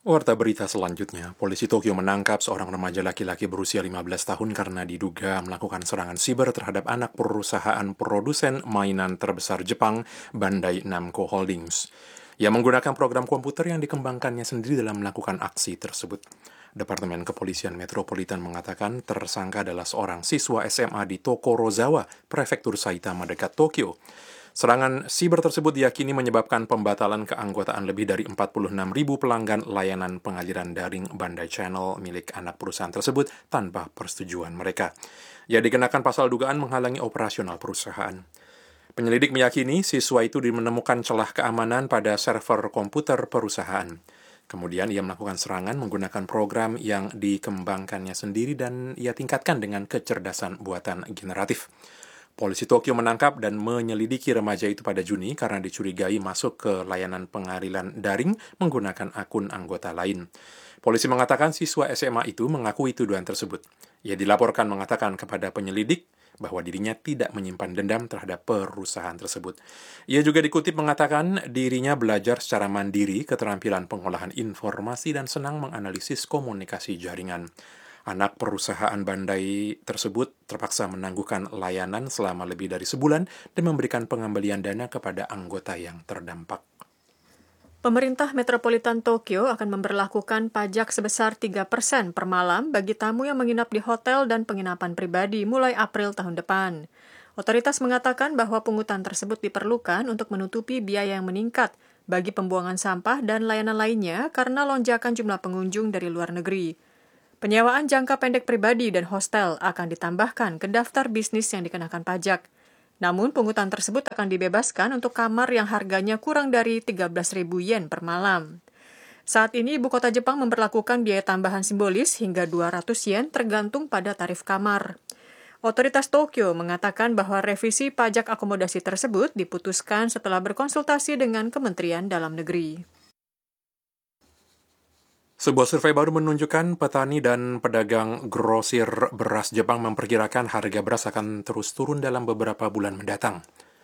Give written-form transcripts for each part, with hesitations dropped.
Warta berita selanjutnya, polisi Tokyo menangkap seorang remaja laki-laki berusia 15 tahun karena diduga melakukan serangan siber terhadap anak perusahaan produsen mainan terbesar Jepang, Bandai Namco Holdings. Ia menggunakan program komputer yang dikembangkannya sendiri dalam melakukan aksi tersebut. Departemen Kepolisian Metropolitan mengatakan tersangka adalah seorang siswa SMA di Tokorozawa, Prefektur Saitama dekat Tokyo. Serangan siber tersebut diyakini menyebabkan pembatalan keanggotaan lebih dari 46.000 pelanggan layanan pengaliran daring Bandai Channel milik anak perusahaan tersebut tanpa persetujuan mereka. Ia dikenakan pasal dugaan menghalangi operasional perusahaan. Penyelidik meyakini siswa itu menemukan celah keamanan pada server komputer perusahaan. Kemudian ia melakukan serangan menggunakan program yang dikembangkannya sendiri dan ia tingkatkan dengan kecerdasan buatan generatif. Polisi Tokyo menangkap dan menyelidiki remaja itu pada Juni karena dicurigai masuk ke layanan pengadilan daring menggunakan akun anggota lain. Polisi mengatakan siswa SMA itu mengakui tuduhan tersebut. Ia dilaporkan mengatakan kepada penyelidik bahwa dirinya tidak menyimpan dendam terhadap perusahaan tersebut. Ia juga dikutip mengatakan dirinya belajar secara mandiri keterampilan pengolahan informasi dan senang menganalisis komunikasi jaringan. Anak perusahaan Bandai tersebut terpaksa menangguhkan layanan selama lebih dari sebulan dan memberikan pengembalian dana kepada anggota yang terdampak. Pemerintah Metropolitan Tokyo akan memberlakukan pajak sebesar 3% per malam bagi tamu yang menginap di hotel dan penginapan pribadi mulai April tahun depan. Otoritas mengatakan bahwa pungutan tersebut diperlukan untuk menutupi biaya yang meningkat bagi pembuangan sampah dan layanan lainnya karena lonjakan jumlah pengunjung dari luar negeri. Penyewaan jangka pendek pribadi dan hostel akan ditambahkan ke daftar bisnis yang dikenakan pajak. Namun, pungutan tersebut akan dibebaskan untuk kamar yang harganya kurang dari 13.000 yen per malam. Saat ini, ibu kota Jepang memberlakukan biaya tambahan simbolis hingga 200 yen tergantung pada tarif kamar. Otoritas Tokyo mengatakan bahwa revisi pajak akomodasi tersebut diputuskan setelah berkonsultasi dengan Kementerian Dalam Negeri. Sebuah survei baru menunjukkan petani dan pedagang grosir beras Jepang memperkirakan harga beras akan terus turun dalam beberapa bulan mendatang.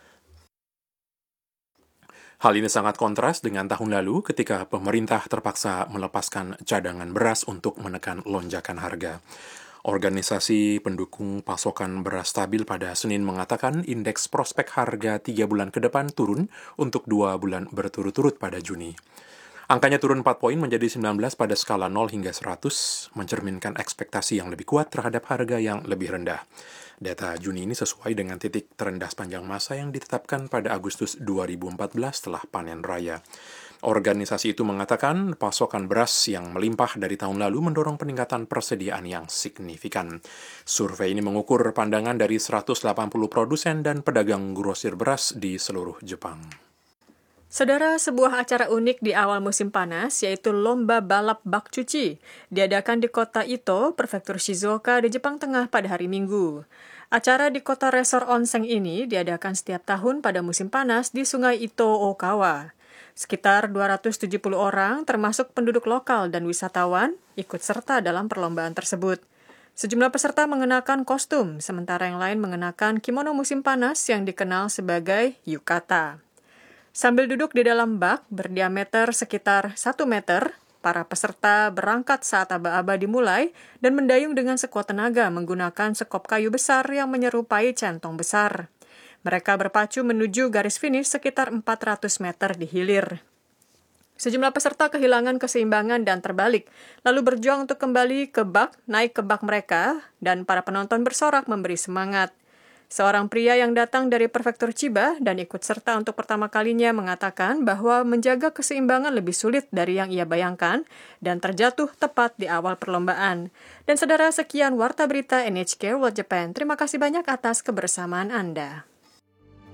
Hal ini sangat kontras dengan tahun lalu ketika pemerintah terpaksa melepaskan cadangan beras untuk menekan lonjakan harga. Organisasi pendukung pasokan beras stabil pada Senin mengatakan indeks prospek harga 3 bulan ke depan turun untuk 2 bulan berturut-turut pada Juni. Angkanya turun 4 poin menjadi 19 pada skala 0 hingga 100, mencerminkan ekspektasi yang lebih kuat terhadap harga yang lebih rendah. Data Juni ini sesuai dengan titik terendah sepanjang masa yang ditetapkan pada Agustus 2014 setelah panen raya. Organisasi itu mengatakan pasokan beras yang melimpah dari tahun lalu mendorong peningkatan persediaan yang signifikan. Survei ini mengukur pandangan dari 180 produsen dan pedagang grosir beras di seluruh Jepang. Saudara, sebuah acara unik di awal musim panas, yaitu Lomba Balap Bak Cuci, diadakan di kota Ito, Prefektur Shizuoka di Jepang Tengah pada hari Minggu. Acara di kota resor onsen ini diadakan setiap tahun pada musim panas di Sungai Ito, Okawa. Sekitar 270 orang, termasuk penduduk lokal dan wisatawan, ikut serta dalam perlombaan tersebut. Sejumlah peserta mengenakan kostum, sementara yang lain mengenakan kimono musim panas yang dikenal sebagai yukata. Sambil duduk di dalam bak berdiameter sekitar 1 meter, para peserta berangkat saat aba-aba dimulai dan mendayung dengan sekuat tenaga menggunakan sekop kayu besar yang menyerupai centong besar. Mereka berpacu menuju garis finish sekitar 400 meter di hilir. Sejumlah peserta kehilangan keseimbangan dan terbalik, lalu berjuang untuk kembali ke bak, naik ke bak mereka, dan para penonton bersorak memberi semangat. Seorang pria yang datang dari Prefektur Chiba dan ikut serta untuk pertama kalinya mengatakan bahwa menjaga keseimbangan lebih sulit dari yang ia bayangkan dan terjatuh tepat di awal perlombaan. Dan saudara, sekian Warta Berita NHK World Japan. Terima kasih banyak atas kebersamaan Anda.